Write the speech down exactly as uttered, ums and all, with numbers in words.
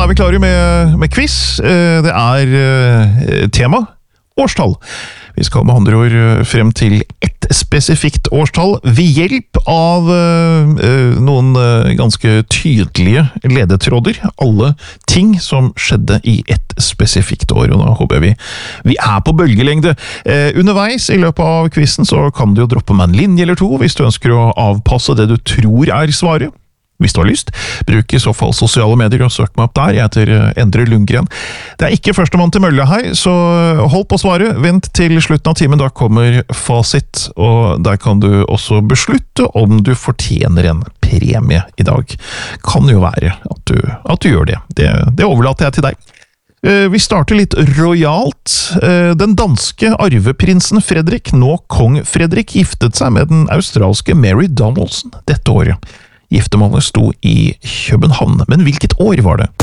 er vi klare med, med quiz. Det er uh, tema årstall. Vi skal med andre ord frem til ett spesifikt årstall ved hjelp av uh, noen uh, ganske tydelige ledetråder. Alle ting som skjedde i ett spesifikt år, og da håper jeg vi, vi er på bølgelengde. Uh, underveis i løpet av quizen så kan du jo droppe med en linje eller to hvis du ønsker å avpasse det du tror er svaret. Hvis du har lyst, bruk i så fall sosiale medier og søk meg opp der. Jeg heter Endre Lundgren. Det er ikke førstemann til mølla her, så hold på svaret. Vent til slutten av timen, da kommer fasit, og der kan du også beslutte om du fortjener en premie i dag. Kan jo være at du, at du gjør det. det. Det overlater jeg til deg. Vi starter litt rojalt. Den danske arveprinsen Fredrik, nå kong Fredrik, giftet seg med den australske Mary Donaldson dette året. Giftermålet sto i København, men hvilket år var det?